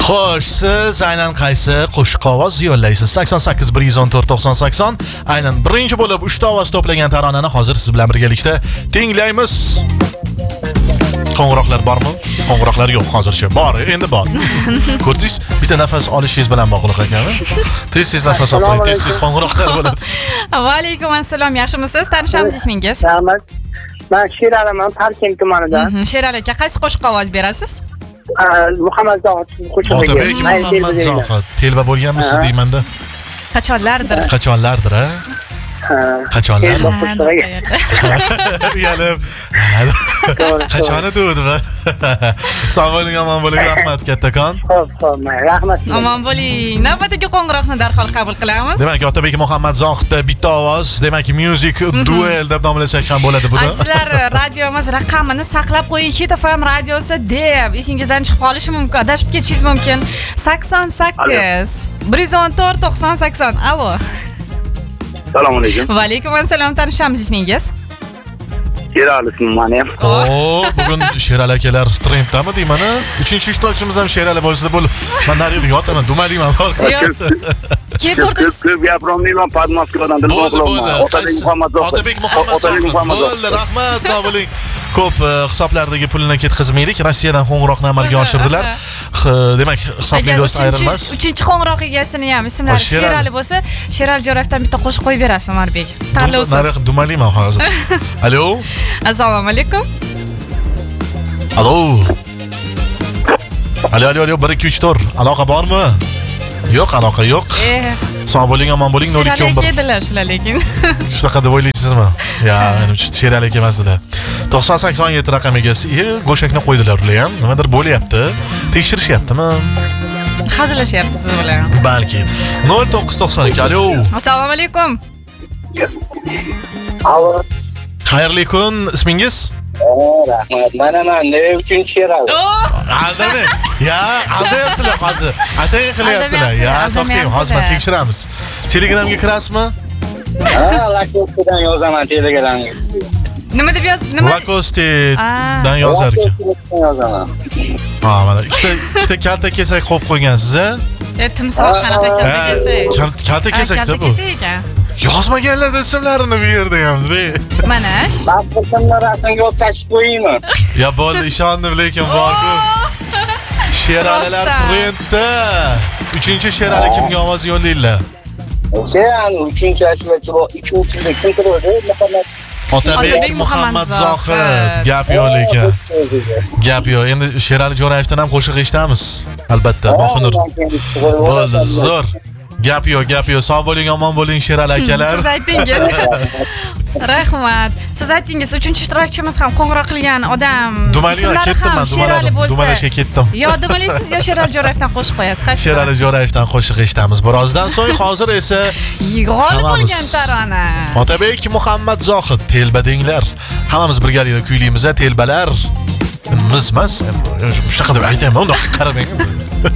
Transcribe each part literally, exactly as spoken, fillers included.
Xo'sh, siz aynan qaysi qo'shiq ovoz yo'llaysiz? sakson sakkiz bir yuz o'n to'rt to'qson sakson. Aynan birinchi bo'lib uchta ovoz to'plagan taronani hozir siz bilan birgalikda tinglaymiz. Qo'ng'iroqlar bormi? Qo'ng'iroqlar yo'q hozircha. Bor, endi bor. Ko'rdingiz, bitta nafas olishingiz bilan bog'liq ekanmi? Tez-tez nafas oling, tez-tez qo'ng'iroqlar bo'ladi. Va alaykum assalom, yaxshimisiz? Tanishamiz ismingiz? Rahmat. Men Sheraliman, Parkent tumanidan. Sherali aka, qaysi qo'shiqqa ovoz berasiz? Muhammad Zohid qo'shig'iga. Otabek Muhammad Zohid. Telba bo'lganmisiz deymanda? Qachonlardir. Qachonlardir, ha? Qachonlar? Yalim. Qachon edi u? Sog' bo'ling, omon bo'ling, rahmat kattakon. Xo'p, xo'p, rahmat. Omon bo'ling. Navbatdagi qo'ng'iroqni darhol qabul qilamiz. Demak, Otabek Muhammad Zohidda bitta ovoz, demak, music duel deb nomlasak ham bo'ladi buni. Sizlar radiomiz raqamini saqlab qo'ying, Hit F M radiosi deb esingizdan chiqib qolishi mumkin, adashib ketishingiz mumkin. sakson sakkiz bir yuz o'n to'rt to'qson sakson. Alo. Assalomu alaykum. Va alaykum assalom, tanishamiz ismingiz? Sherali ismim meni ham. Oo, bugun Sherali akalar trenddami deymana? uchinchi ishtirokchimiz ham Sherali bo'lsa bo'lib, men nariga yotaman, dumalayman. Keyin to'rtinchi ko'p gapirolmayman, Podmoskvadan dilboq qilaman. Otabek Muhammad Zohid. Otabek Muhammad Zohid. Bo'ldi, rahmat, sog' bo'ling. Ko'p hisoblardagi pulni ketkazmaylik. Rossiyadan qo'ng'iroqni amalga oshirdilar. Demak, hisobli do'st ayrilmas. uchinchi qo'ng'iroq egasini ham ismlari Sherali bo'lsa, Sherali Jo'rayevdan bitta qo'shiq qo'yib berasiz, Umarbek. Tanlovsiz. Nariq dumalayman hozir. Alo. Assalomu alaykum. Alo. Alo, alo, alo, bir ikki uch to'rt. Aloqa bormi? Yo'q, aloqa yo'q. Sog' bo'ling, omon bo'ling. nol ikki o'n bir. Sherali edilar shular lekin. Shunaqa deb o'ylaysizmi? Ya, menimcha Sherali emasdi. to'qson sakson yetti raqam egasi. Go'shakni qo'ydilar ular ham. Nimadir bo'lyapti. Tekshirishyaptimi? Hazillashyapti siz bilan. Balki. nol to'qqiz to'qson ikki. Alo. Assalomu alaykum. Alo. Xayrli kun. Ismingiz? Rahmat. Mana men ne uchun Sherali? Aldamang. Ya, aldayaptilar hozir. Atay qilyaptilar. Ya, to'xtang, hozir men tekshiramiz. Telegramga kirasizmi? Ha, Lakostedan yozaman Telegramga. Nima deb yoz? Nima? Lakostedan yozar ekan. Yozaman. Ha, mana ikkita ikkita kalta kesak qo'yib qo'ygansiz, a? E, timsoh qanaqa kalta kesak? Kalta kesak-da bu. Yozmaganlar ismlarini bu yerda ham. Mana. Pasportimni rasmga o'tkazib qo'yingmi? Ya bo'ldi, ishondim, lekin borku. Sheralilar trendda. uchinchi Sherali kimga ovoz yo'llaydilar? Sherali uchinchi ashulachi bor, ikkinchida kim turadi? Otabek Muhammad Zohid. Gap yo'q lekin. Gap yo'q. Endi Sherali Jo'rayevdan ham qo'shiq eshitamiz. Albatta, Mohinur. Bo'ldi, zo'r. Gap yo'q, gap yo'q. Sog' bo'ling, omon bo'ling Sherali akalar. Siz aytingiz. Rahmat. Siz aytingiz, uchinchi ishtirokchimiz ham qo'ng'iroq qilgan odam. Dumalayman, ketdim men, dumaladim. Dumalashga ketdim. Yo, dumalaysiz, yo Sherali Jo'rayevdan qo'shiq qo'yasiz. Qaysi? Sherali Jo'rayevdan qo'shiq eshitamiz. Birozdan so'ng hozir esa g'olib bo'lgan tarona. Otabek Muhammad Zohid, telba denglar. Hammamiz birgalikda kuylaymiz, telbalar. Bizmas. Shunaqa deb aytaymi? Unda qaramang.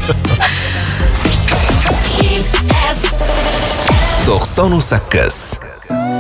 to'qson sakkiz